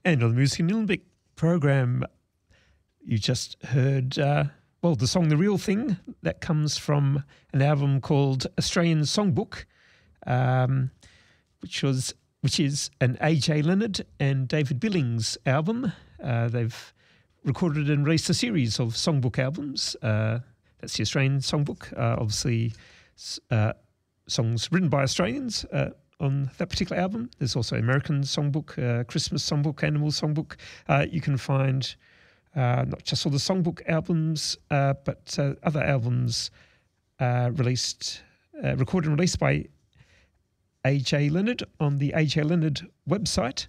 And on the Music in Nillumbik program, you just heard, the song The Real Thing, that comes from an album called Australian Songbook, which is an A.J. Leonard and David Billings album. They've recorded and released a series of songbook albums. That's the Australian Songbook, obviously songs written by Australians on that particular album. There's also American Songbook, Christmas Songbook, Animal Songbook. You can find not just all the Songbook albums, but other albums recorded and released by A.J. Leonard on the A.J. Leonard website.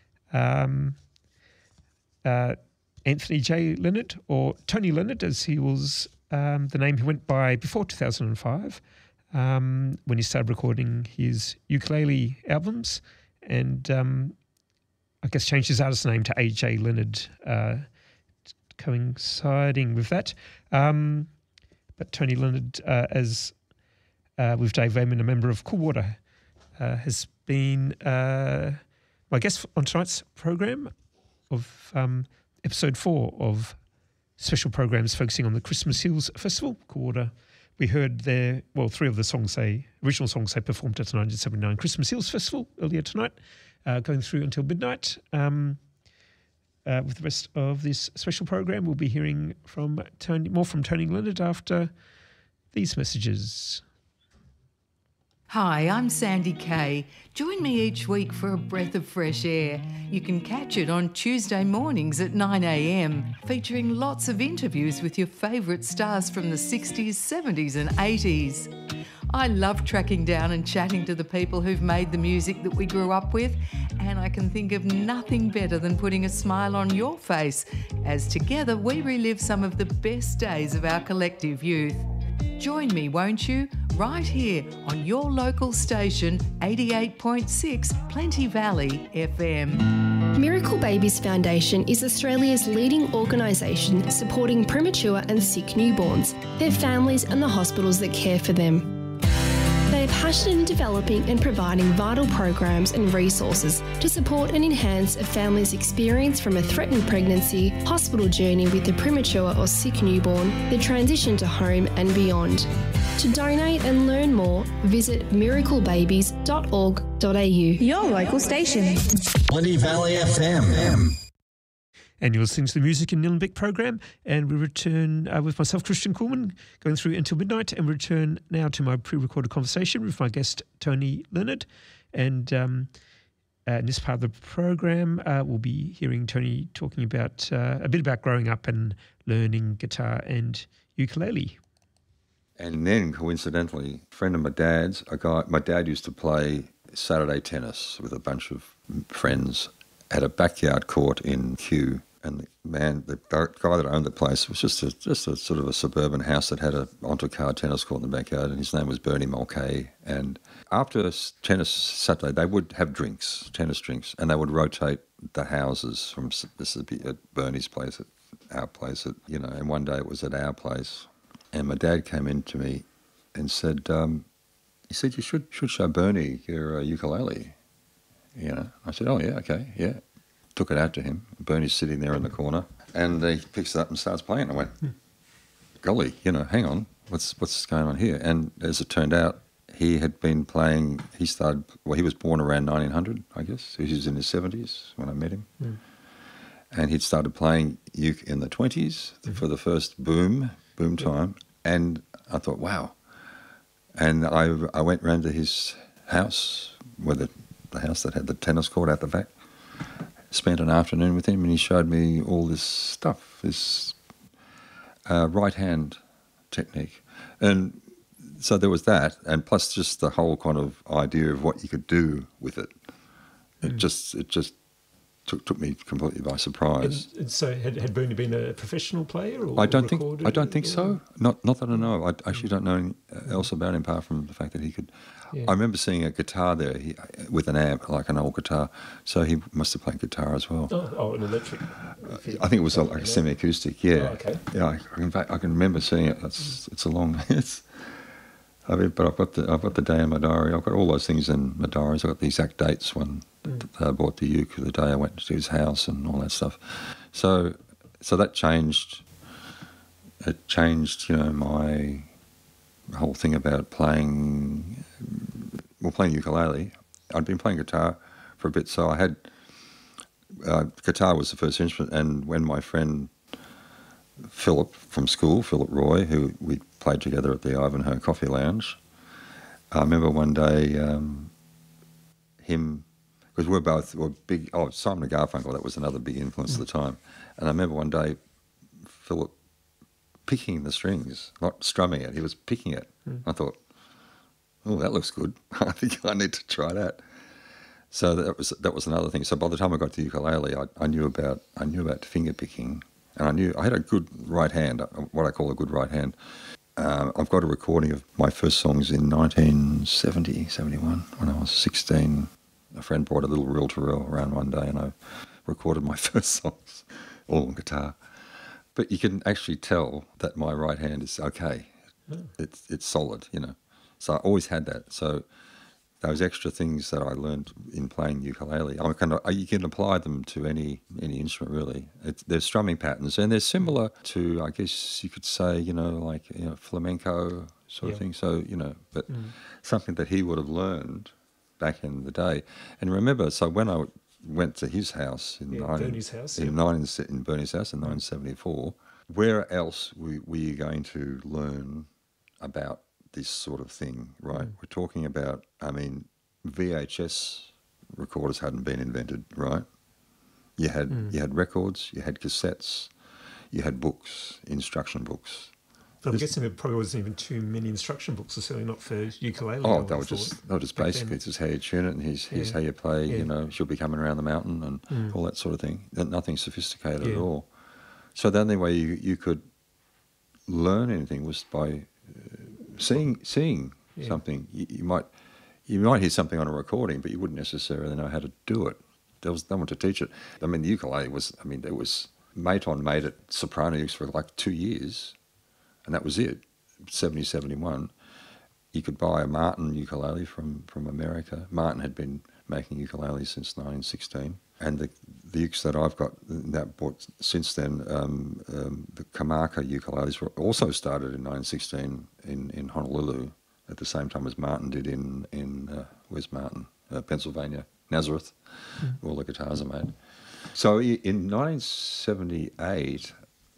Anthony J. Leonard, or Tony Leonard, as he was the name he went by before 2005, when he started recording his ukulele albums, and I guess changed his artist name to A.J. Leonard, coinciding with that. But Tony Leonard, as with Dave Wayman, a member of Coolwater, has been my guest on tonight's program of episode 4 of special programs focusing on the Christmas Hills Festival. Coolwater, we heard their, 3 of the original songs they performed at the 1979 Christmas Hills Festival earlier tonight, going through until midnight. With the rest of this special program, we'll be hearing more from Tony Leonard after these messages. Hi, I'm Sandy Kay. Join me each week for a breath of fresh air. You can catch it on Tuesday mornings at 9 a.m, featuring lots of interviews with your favourite stars from the 60s, 70s and 80s. I love tracking down and chatting to the people who've made the music that we grew up with, and I can think of nothing better than putting a smile on your face as together we relive some of the best days of our collective youth. Join me, won't you? Right here on your local station, 88.6 Plenty Valley FM. Miracle Babies Foundation is Australia's leading organisation supporting premature and sick newborns, their families and the hospitals that care for them. They are passionate in developing and providing vital programs and resources to support and enhance a family's experience from a threatened pregnancy, hospital journey with a premature or sick newborn, the transition to home and beyond. To donate and learn more, visit miraclebabies.org.au. Your local station. Plenty Valley FM. And you're listening to the Music in Nillumbik program, and we return with myself, Christian Kuhlmann, going through until midnight, and we return now to my pre-recorded conversation with my guest, Tony Leonard. And in this part of the program, we'll be hearing Tony talking about a bit about growing up and learning guitar and ukulele. And then, coincidentally, a friend of my dad's, my dad used to play Saturday tennis with a bunch of friends at a backyard court in Kew. And the guy that owned the place was just a sort of a suburban house that had an on-to-car tennis court in the backyard, and his name was Bernie Mulcahy. And after tennis Saturday, they would have tennis drinks, and they would rotate the houses from this would be at Bernie's place, at our place, and one day it was at our place. And my dad came in to me and said, he said, you should show Bernie your ukulele. I said, oh, yeah, okay, yeah. Took it out to him. Bernie's sitting there in the corner, and he picks it up and starts playing. I went, golly, hang on, what's going on here? And as it turned out, he had been playing, he was born around 1900, I guess. He was in his 70s when I met him. Mm. And he'd started playing uke in the 20s for the first boom time. And I thought, wow. And I went round to his house, the house that had the tennis court out the back, spent an afternoon with him, and he showed me all this stuff, this right-hand technique. And so there was that, and plus just the whole kind of idea of what you could do with it. It just took me completely by surprise. And so had Bernie been a professional player? Or I don't think so. Not that I know. I actually don't know anything else about him apart from the fact that he could. Yeah. I remember seeing a guitar there with an amp, like an old guitar. So he must have played guitar as well. Oh, an electric. I think it was like a semi-acoustic. Yeah. Oh, okay. Yeah. I can remember seeing it. It's a long. I mean, but I've got the day in my diary. I've got all those things in my diaries. I've got the exact dates when I bought the uke, the day I went to his house, and all that stuff. So that changed. It changed, my whole thing about playing ukulele. I'd been playing guitar for a bit, so I had guitar was the first instrument. And when my friend Philip from school, Philip Roy, who we played together at the Ivanhoe Coffee Lounge, I remember one day him, because we're big. Oh, Simon & Garfunkel, that was another big influence at the time. And I remember one day Philip picking the strings, not strumming it. He was picking it. I thought, oh, that looks good. I think I need to try that. So that was another thing. So by the time I got to ukulele, I knew about finger picking, and I had a good right hand, what I call a good right hand. I've got a recording of my first songs in 1970, 71, when I was 16. A friend brought a little reel-to-reel around one day, and I recorded my first songs, all on guitar. But you can actually tell that my right hand is okay. It's solid, So I always had that. So those extra things that I learned in playing ukulele, you can apply them to any instrument really. There's strumming patterns, and they're similar to, I guess you could say, flamenco sort of thing. So but something that he would have learned back in the day. And remember, so when I went to his house in Bernie's house in 1974, where else were you going to learn about this sort of thing, right? We're talking about, VHS recorders hadn't been invented, right? You had records, you had cassettes, you had books, instruction books. But I'm guessing there probably wasn't even too many instruction books, certainly not for ukulele. Oh, they were just basically just how you tune it, and here's how you play. She'll be coming around the mountain and all that sort of thing. Nothing sophisticated at all. So the only way you could learn anything was by seeing something. You might hear something on a recording, but you wouldn't necessarily know how to do it. There was no one to teach it. The ukulele was. There was Maton made it soprano use for like 2 years. And that was it, 70, 71. You could buy a Martin ukulele from America. Martin had been making ukuleles since 1916. And the ukes that I've got that bought since then, the Kamaka ukuleles were also started in 1916 in Honolulu at the same time as Martin did in where's Martin? Pennsylvania, Nazareth, where all the guitars are made. So in 1978,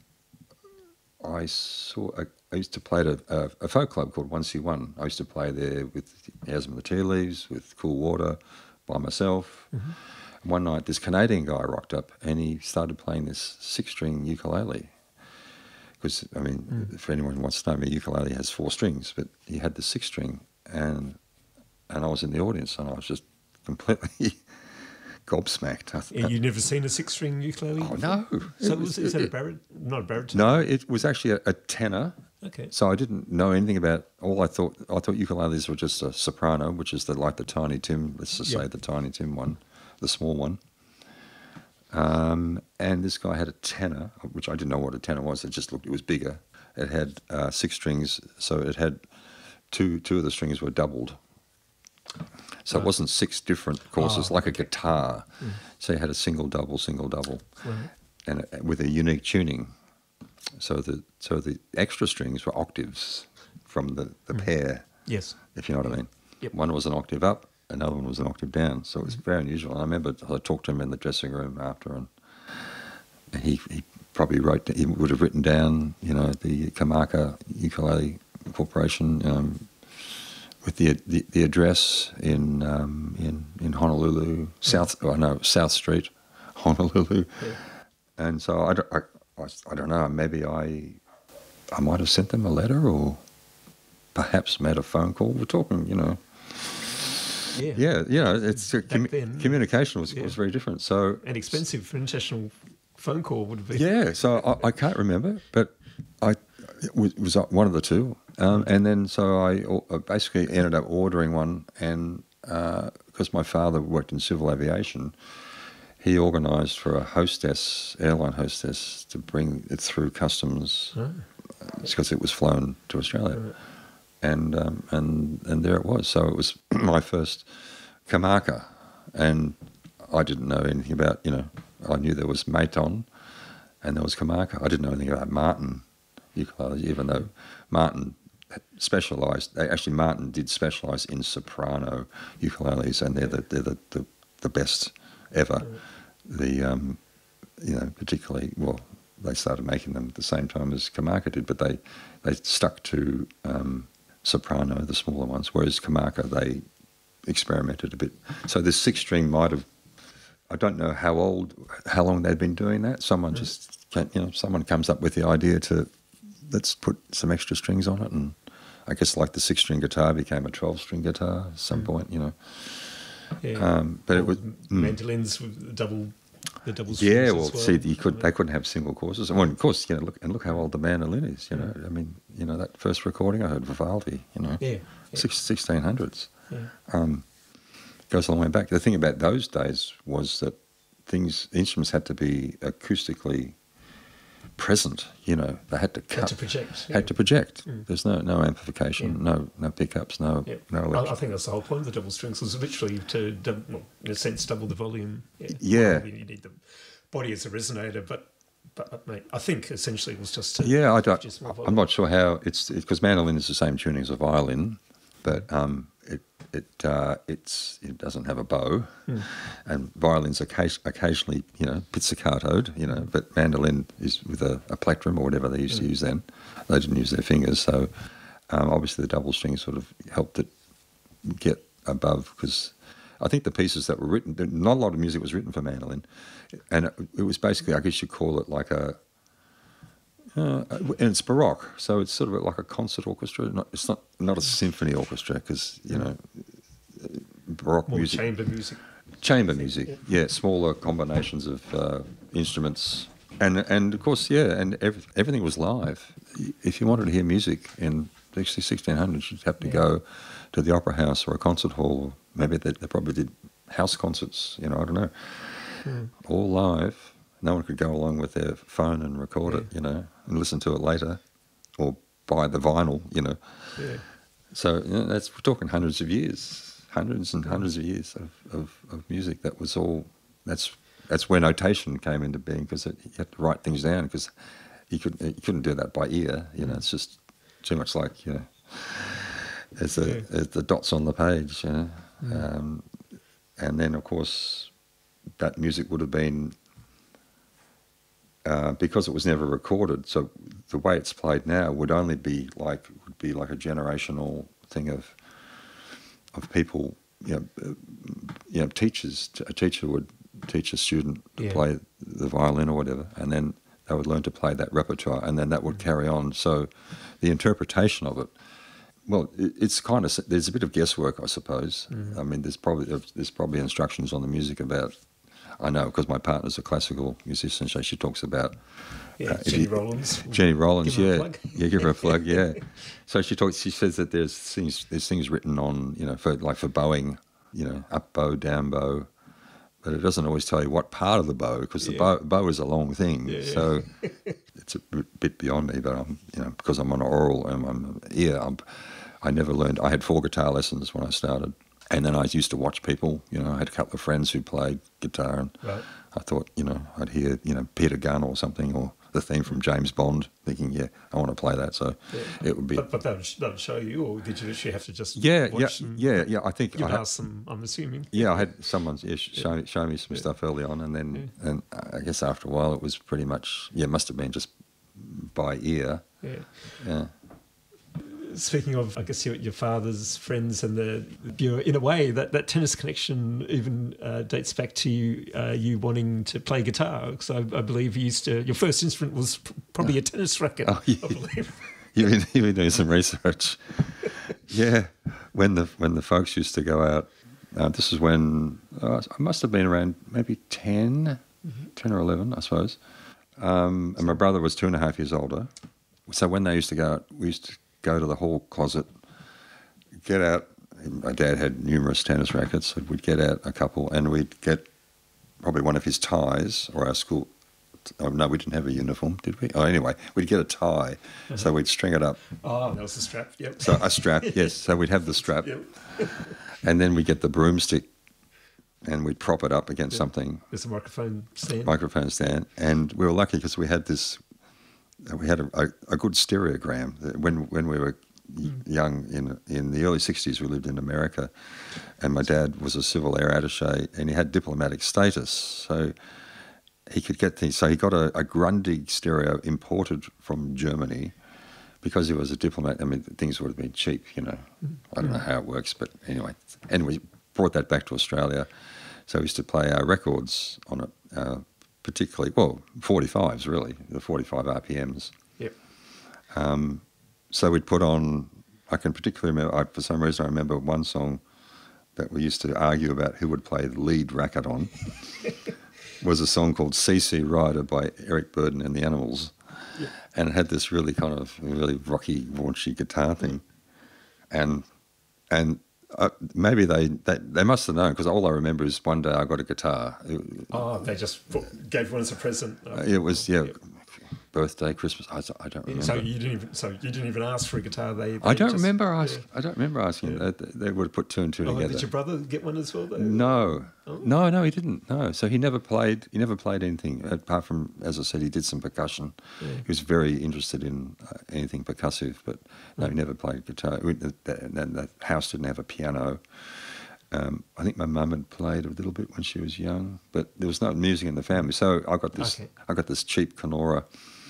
I used to play at a folk club called 1C1. I used to play there with House and the Tea Leaves, with Cool Water, by myself. And one night, this Canadian guy rocked up, and he started playing this 6-string ukulele. Because, for anyone who wants to know, my ukulele has 4 strings, but he had the 6-string, and I was in the audience, and I was just completely gobsmacked. You'd never seen a 6-string ukulele? Oh, no. So is that a baritone? Not a baritone? No, it was actually a tenor. Okay. So I didn't know anything about. I thought ukuleles were just a soprano, which is like the Tiny Tim. Let's just say the Tiny Tim one, the small one. And this guy had a tenor, which I didn't know what a tenor was. It was bigger. It had 6 strings, so it had two of the strings were doubled. So it wasn't 6 different courses like a guitar. So you had a single double, and with a unique tuning. So the extra strings were octaves from the pair. Yes. If you know what I mean. Yep. One was an octave up, another one was an octave down. So it was very unusual. And I remember I talked to him in the dressing room after, and he probably he would have written down, the Kamaka Ukulele Corporation. With the address in Honolulu, South Street, Honolulu, and so I don't know. Maybe I might have sent them a letter, or perhaps made a phone call. We're talking, it's communication was very different. So and expensive for an international phone call would have been. Yeah, so I can't remember, but it was one of the two. And then so I basically ended up ordering one, and because my father worked in civil aviation, he organised for a airline hostess, to bring it through customs because it was flown to Australia. and there it was. So it was my first Kamaka, and I didn't know anything about, I knew there was Maton and there was Kamaka. I didn't know anything about Martin ukulele, even though Martin specialised. Actually, Martin did specialise in soprano ukuleles, and they're the best ever. Particularly, well, they started making them at the same time as Kamaka did, but they stuck to soprano, the smaller ones, whereas Kamaka, they experimented a bit. So this 6-string might have, I don't know how long they'd been doing that. Someone someone comes up with the idea to, let's put some extra strings on it, and I guess like the 6-string guitar became a 12-string guitar at some point, Yeah. But it was mandolins with the double strings. Yeah, well, as well. see, they couldn't have single courses. Well, of course, look how old the mandolin is. I mean, that first recording I heard Vivaldi. 1600s. Yeah. Goes a long way back. The thing about those days was that instruments had to be acoustically present. They had to cut. Had to project. Had to project. There's no amplification, no pickups, no electric. I think that's the whole point of the double strings, was literally to, in a sense, double the volume. Yeah. Well, you need the body as a resonator, but mate, I think essentially it was just to produce more volume. I'm not sure how it's because mandolin is the same tuning as a violin, but it doesn't have a bow, and violins occasionally pizzicatoed, but mandolin is with a plectrum or whatever they used to use then. They didn't use their fingers, so obviously the double string sort of helped it get above, because I think the pieces that were written, not a lot of music was written for mandolin, and it was basically, I guess you'd call it like and it's Baroque, so it's sort of like a concert orchestra. It's not a symphony orchestra, because Baroque More music, chamber music. yeah, smaller combinations of instruments, and of course, and everything was live. If you wanted to hear music in the 1600s, you'd have to go to the opera house or a concert hall. Maybe they probably did house concerts. I don't know, all live. No one could go along with their phone and record it, and listen to it later, or buy the vinyl, Yeah. So we're talking hundreds of years, hundreds and hundreds of years of music. That was all. That's where notation came into being, because you had to write things down, because you couldn't do that by ear. It's just too much like as the dots on the page. And then of course that music would have been. Because it was never recorded, so the way it's played now would be like a generational thing of people, teachers. A teacher would teach a student to play the violin or whatever, and then they would learn to play that repertoire, and then that would carry on. So the interpretation of it, well, it's kind of, there's a bit of guesswork, I suppose. I mean, there's probably instructions on the music about. I know, because my partner's a classical musician, so she talks about Jenny Rollins. Jenny Rollins, give her a plug. Give her a plug, yeah. So she says that there's things written on, for bowing, up bow, down bow, but it doesn't always tell you what part of the bow, because the bow is a long thing. Yeah. So it's a bit beyond me, but I'm, because I'm on oral and I'm ear, I never learned. I had 4 guitar lessons when I started. And then I used to watch people, I had a couple of friends who played guitar, and I thought, I'd hear, Peter Gunn or something, or the theme from James Bond, thinking, I want to play that. So it would be. But they'll show you, or did you literally have to just watch? I think you'd ask them, I'm assuming. Yeah, I had someone show me some stuff early on, and then and I guess after a while it was pretty much it must have been just by ear. Yeah. Speaking of, I guess, your father's friends and in a way, that tennis connection even dates back to you wanting to play guitar. Because I believe your first instrument was probably a tennis racket, I believe. You've been doing some research. Yeah, when the folks used to go out, this is when, I must have been around maybe 10 or 11, I suppose. And my brother was 2.5 years older. So when they used to go out, we used to go to the hall closet, get out. My dad had numerous tennis rackets, so we'd get out a couple, and we'd get probably one of his ties or our school no, we didn't have a uniform, did we? Oh, anyway, we'd get a tie, so we'd string it up. Oh, that was the strap. Yep. So a strap, yes. So we'd have the strap, Yep. and then we'd get the broomstick, and we'd prop it up against something. There's a microphone stand. And we were lucky because we had this. We had a good stereogram when we were young in the early 60s. We lived in America, and my dad was a civil air attaché, and he had diplomatic status, so he could get things. So he got a Grundig stereo imported from Germany because he was a diplomat. I mean, things would have been cheap, I don't know how it works, but anyway, we brought that back to Australia. So we used to play our records on it, particularly, 45s really, the 45 RPMs. Yep. So we'd put on, I can particularly remember, for some reason I remember one song that we used to argue about who would play the lead racket on, was a song called CC Rider by Eric Burden and the Animals. Yeah. And it had this really kind of really rocky, raunchy guitar thing. And maybe they must have known, because all I remember is one day I got a guitar. They just gave one as a present. It was, birthday, Christmas. I don't remember. So you didn't even ask for a guitar. I don't remember asking. Yeah. They would have put two and two together. Did your brother get one as well, though? No. Oh. No, he didn't. No. So he never played anything apart from, as I said, he did some percussion. Yeah. He was very interested in anything percussive, but no, he never played guitar. The house didn't have a piano. I think my mum had played a little bit when she was young, but there was no music in the family. So I got this cheap Canora,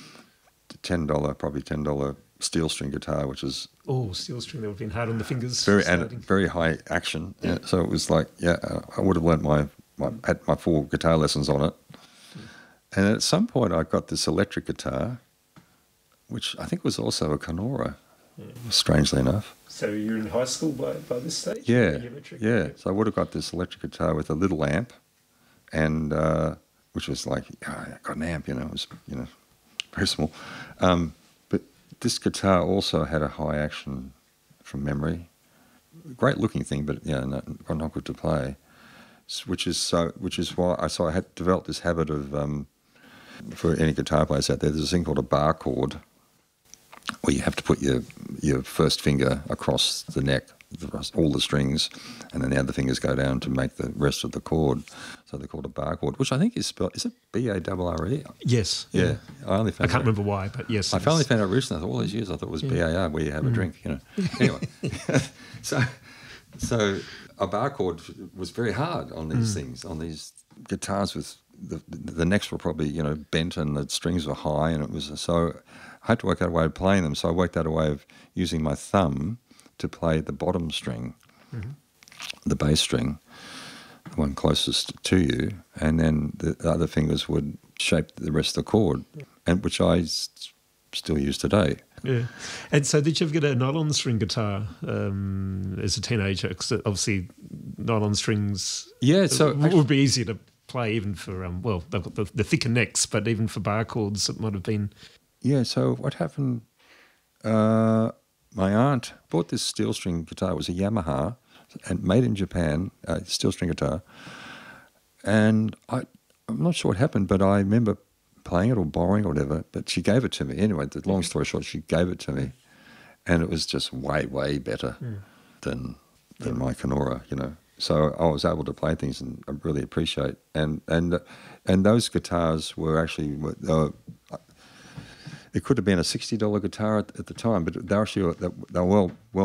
$10 steel string guitar, which is steel string that would have been hard on the fingers. Very high action. Yeah. So it was like, I would have learnt had my 4 guitar lessons on it. And at some point I got this electric guitar, which I think was also a Canora, strangely enough. So you're in high school by this stage? Yeah. So I would have got this electric guitar with a little amp, and which was like, I got an amp, it was, very small. But this guitar also had a high action from memory. Great looking thing, but not good to play. Which is why I had developed this habit of, for any guitar players out there, there's a thing called a bar chord, where you have to put your first finger across the neck, all the strings, and then the other fingers go down to make the rest of the chord. So they're called a bar chord, which I think is spelled, is it B-A-R-R-E? Yes. Yeah. I can't remember why, but yes. I finally found out recently, all these years I thought it was B-A-R, where you have a drink, Anyway, so a bar chord was very hard on these things, on these guitars with the necks were probably, bent and the strings were high, and it was so I had to work out a way of playing them. So I worked out a way of using my thumb to play the bottom string, the bass string, the one closest to you, and then the other fingers would shape the rest of the chord, and which I still use today. Yeah. And so did you ever get a nylon string guitar as a teenager? Because obviously nylon strings would be easier to play even for, they've got the thicker necks, but even for bar chords it might have been... Yeah, so what happened, my aunt bought this steel string guitar. It was a Yamaha, and made in Japan, steel string guitar. And I'm not sure what happened, but I remember playing it or borrowing or whatever, but she gave it to me. Anyway, the long story short, she gave it to me, and it was just way, way better than my Canora, So I was able to play things and I really appreciate. And those guitars were actually... it could have been a $60 guitar at the time, but they're actually well